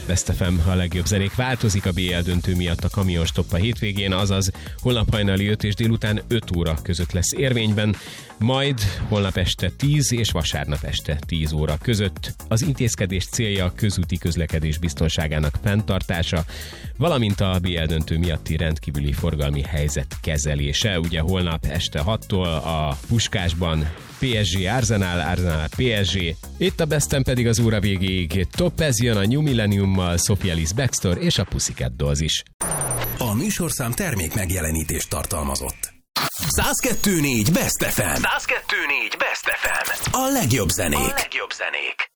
Best FM, a legjobb zenék. Változik a BL döntő miatt a kamionstopp a hétvégén, azaz holnap hajnali 5 és délután 5 óra között lesz érvényben, majd holnap este 10 és vasárnap este 10 óra között. Az intézkedés célja a közúti közlekedés biztonságának fenntartása, valamint a BL döntő miatti rendkívüli forgalmi helyzet kezelése. Ugye holnap este 6-tól a Puskásban PSG Arsenal PSG. Itt a Besten pedig az óra végéig Topaz jön a New Millenniummal, Sophia Ellis Bextor és a Pussycat Dolls is. A műsorszám termék megjelenítést tartalmazott. 102.4 Best FM. 102.4 Best FM. A legjobb zenék.